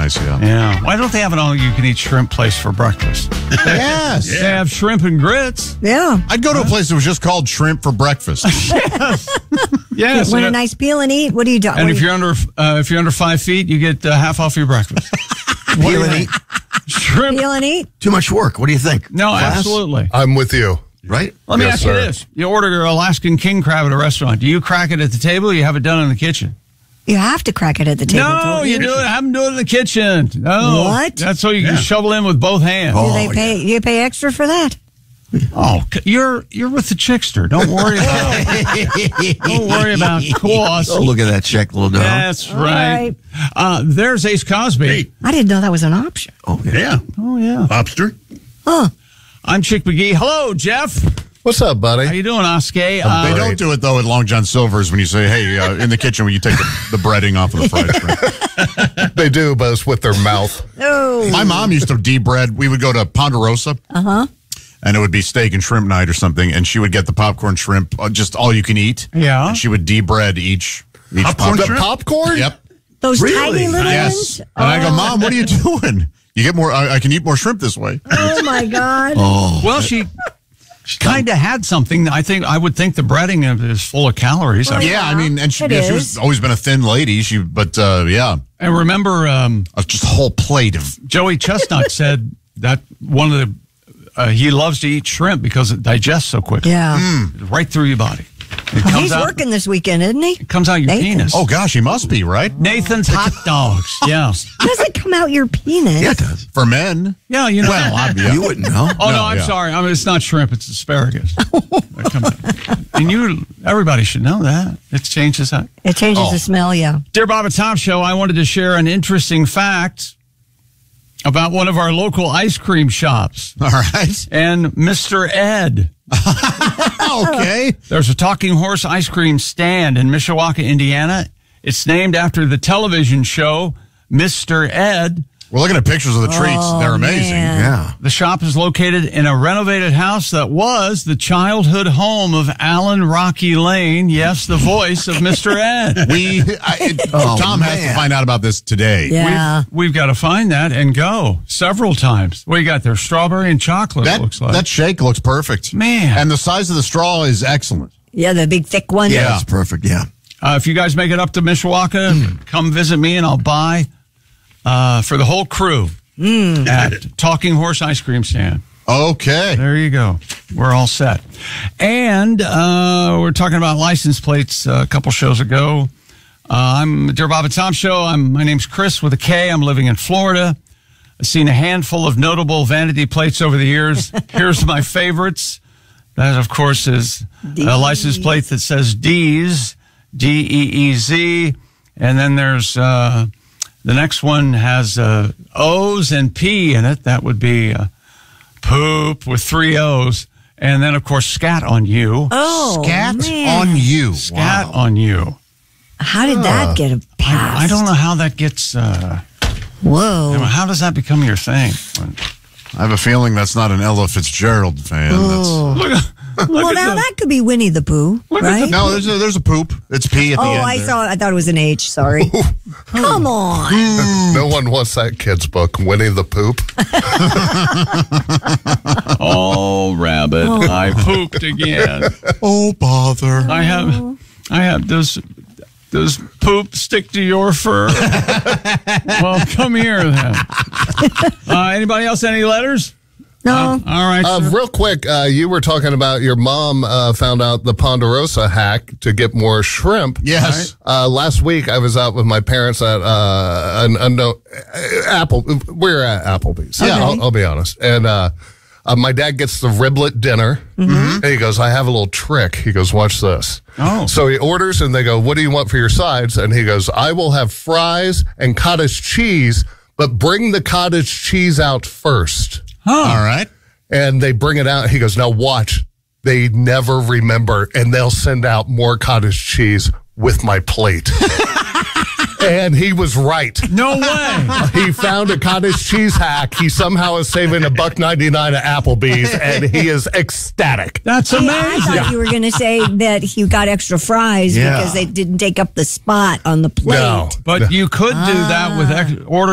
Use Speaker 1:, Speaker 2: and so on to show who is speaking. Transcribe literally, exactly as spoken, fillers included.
Speaker 1: nice, yeah.
Speaker 2: Yeah. Why don't they have an all-you-can-eat shrimp place for breakfast?
Speaker 1: Yes.
Speaker 2: They have shrimp and grits.
Speaker 3: Yeah.
Speaker 1: I'd go to a place that was just called Shrimp for Breakfast.
Speaker 2: Yes.
Speaker 3: Want a
Speaker 2: and,
Speaker 3: nice peel and eat? What are you doing?
Speaker 2: and if you're under uh, if you're under five feet, you get uh, half off your breakfast.
Speaker 4: Peel and eat.
Speaker 2: Shrimp.
Speaker 3: Peel and eat?
Speaker 4: Too much work. What do you think?
Speaker 2: No,
Speaker 4: Class?
Speaker 2: absolutely.
Speaker 5: I'm with you.
Speaker 4: Right?
Speaker 2: Let me
Speaker 5: Yes,
Speaker 2: ask
Speaker 5: sir.
Speaker 2: you this. You order your Alaskan king crab at a restaurant. Do you crack it at the table or you have it done in the kitchen?
Speaker 3: You have to crack it at the table.
Speaker 2: No,
Speaker 3: don't
Speaker 2: you do it. Have them do it in the kitchen. No.
Speaker 3: What?
Speaker 2: That's so you can shovel in with both hands.
Speaker 3: Do they pay? You pay extra for that?
Speaker 2: Oh, c- you're you're with the chickster. Don't worry about Don't worry about cost.
Speaker 4: Oh, look at that check, little dog.
Speaker 2: That's
Speaker 3: All
Speaker 2: right. Uh, there's Ace Cosby.
Speaker 5: Hey.
Speaker 3: I didn't know that was an option.
Speaker 4: Oh, yeah.
Speaker 5: Yeah.
Speaker 2: Oh yeah.
Speaker 5: Lobster.
Speaker 3: Huh.
Speaker 2: I'm Chick McGee. Hello, Jeff.
Speaker 5: What's up, buddy?
Speaker 2: How you doing, Oskar?
Speaker 1: They
Speaker 2: Uh,
Speaker 1: don't do it, though, at Long John Silver's when you say, hey, uh, in the kitchen, when you take the, the breading off of the fried shrimp.
Speaker 5: They do, but it's with their mouth.
Speaker 3: Oh.
Speaker 1: My mom used to de-bread. We would go to Ponderosa.
Speaker 3: Uh-huh.
Speaker 1: And it would be steak and shrimp night or something, and she would get the popcorn shrimp, uh, just all you can eat.
Speaker 2: Yeah.
Speaker 1: And she would de-bread each, each
Speaker 5: Popcorn
Speaker 1: pop-
Speaker 5: the popcorn?
Speaker 1: Yep.
Speaker 3: Those
Speaker 4: Really?
Speaker 3: tiny little
Speaker 1: Yes.
Speaker 3: ones?
Speaker 1: And I go, Mom, what are you doing? You get more, I, I can eat more shrimp this way.
Speaker 3: Oh, my God.
Speaker 4: Oh.
Speaker 2: well, she she kind of had something. I think I would think the breading is full of calories. I-
Speaker 1: Yeah, I mean, and she,
Speaker 3: It
Speaker 1: yeah, she
Speaker 3: is.
Speaker 1: was always been a thin lady. She, but uh, yeah,
Speaker 2: And remember, um,
Speaker 1: uh, just a whole plate of.
Speaker 2: Joey Chestnut said that one of the uh, he loves to eat shrimp because it digests so quickly.
Speaker 3: Yeah.
Speaker 2: Right through your body. It
Speaker 3: Well,
Speaker 2: comes
Speaker 3: he's
Speaker 2: out.
Speaker 3: working this weekend, isn't he?
Speaker 2: It comes out your
Speaker 3: Nathan.
Speaker 2: penis.
Speaker 1: Oh gosh, he must be right
Speaker 2: Nathan's hot dogs. Yeah.
Speaker 3: Does it come out your penis?
Speaker 4: Yeah, it does.
Speaker 1: for men.
Speaker 2: Yeah, you know.
Speaker 1: Well, I, yeah.
Speaker 4: You wouldn't know.
Speaker 2: Oh, no,
Speaker 1: No,
Speaker 2: I'm
Speaker 1: yeah.
Speaker 2: sorry. I mean, it's not shrimp, it's asparagus. That comes out. And you, everybody should know that. It changes that.
Speaker 3: It changes
Speaker 1: Oh.
Speaker 3: the smell, yeah.
Speaker 2: Dear Bob and Tom Show, I wanted to share an interesting fact about one of our local ice cream shops
Speaker 1: All right.
Speaker 2: and Mister Ed.
Speaker 1: Okay.
Speaker 2: There's a Talking Horse ice cream stand in Mishawaka, Indiana. It's named after the television show Mister Ed.
Speaker 1: We're looking at pictures of the treats.
Speaker 3: Oh,
Speaker 1: They're amazing.
Speaker 3: man.
Speaker 4: Yeah.
Speaker 2: The shop is located in a renovated house that was the childhood home of Alan Rocky Lane. Yes, the voice of Mister Ed.
Speaker 1: We, I, it,
Speaker 4: Oh,
Speaker 1: Tom has to
Speaker 4: man.
Speaker 1: find out about this today.
Speaker 3: Yeah.
Speaker 2: We've, we've got to find that and go several times. What you got there? Strawberry and chocolate,
Speaker 1: That
Speaker 2: it looks like.
Speaker 1: that shake looks perfect,
Speaker 2: Man.
Speaker 1: And the size of the straw is excellent.
Speaker 3: Yeah, the big thick one.
Speaker 4: Yeah,
Speaker 1: Yeah.
Speaker 4: that's perfect. Yeah.
Speaker 2: Uh, if you guys make it up to Mishawaka, come visit me and I'll buy uh, for the whole crew at Talking Horse Ice Cream Stand.
Speaker 1: Okay.
Speaker 2: There you go. We're all set. And uh, we're talking about license plates uh, a couple shows ago. Uh, I'm Dear Bob and Tom Show. I'm, my name's Chris with a K. I'm living in Florida. I've seen a handful of notable vanity plates over the years. Here's my favorites. That, of course, is a license plate that says D's, D E E Z. And then there's uh, the next one has uh, O's and P in it. That would be uh, poop with three O's. And then, of course, scat on you.
Speaker 3: Oh,
Speaker 1: Scat
Speaker 3: man.
Speaker 1: on you.
Speaker 2: Scat on you.
Speaker 3: How did that get a pass?
Speaker 2: I don't know how that gets, uh,
Speaker 3: Whoa.
Speaker 2: how does that become your thing?
Speaker 1: I have a feeling that's not an Ella Fitzgerald fan. That's,
Speaker 3: Oh.
Speaker 2: Look, look
Speaker 3: Well,
Speaker 2: at
Speaker 3: now
Speaker 2: the-
Speaker 3: that could be Winnie the Pooh,
Speaker 2: Look at
Speaker 3: right?
Speaker 1: no, there's a, there's a poop. It's P at the
Speaker 3: Oh,
Speaker 1: end.
Speaker 3: I
Speaker 1: there.
Speaker 3: saw. I thought it was an H. Sorry. Come on.
Speaker 5: No one wants that kid's book, Winnie the Poop.
Speaker 2: Oh, rabbit, I pooped again.
Speaker 1: Oh, bother.
Speaker 2: I have, I have, does, does poop stick to your fur? Well, come here then. Uh, anybody else, any letters?
Speaker 3: No.
Speaker 2: All right.
Speaker 5: Uh,
Speaker 2: sir.
Speaker 5: real quick, uh, you were talking about your mom uh, found out the Ponderosa hack to get more shrimp.
Speaker 1: Yes.
Speaker 5: Uh, last week, I was out with my parents at uh, an unknown uh, Apple. We're at Applebee's. Yeah, I'll, I'll be honest. And uh, uh, my dad gets the riblet dinner. And he goes, "I have a little trick." He goes, "Watch this."
Speaker 2: Oh.
Speaker 5: So he orders, and they go, "What do you want for your sides?" And he goes, "I will have fries and cottage cheese, but bring the cottage cheese out first."
Speaker 1: All right.
Speaker 5: And they bring it out. He goes, "Now watch. They never remember, and they'll send out more cottage cheese with my plate." And he was right.
Speaker 2: No way.
Speaker 5: He found a cottage cheese hack. He somehow is saving a buck ninety nine at Applebee's, and he is ecstatic.
Speaker 2: That's
Speaker 3: Hey, I
Speaker 2: amazing.
Speaker 3: thought you were going to say that he got extra fries
Speaker 4: Yeah.
Speaker 3: because they didn't take up the spot on the plate.
Speaker 5: No.
Speaker 2: But you could do that with ex- order